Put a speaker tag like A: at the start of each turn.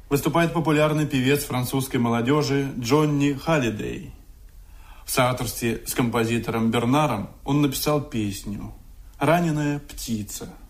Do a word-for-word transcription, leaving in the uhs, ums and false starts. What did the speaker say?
A: выступает популярный певец французской молодежи Джонни Халлидей. В соавторстве с композитором Бернаром он написал песню «Раненая птица».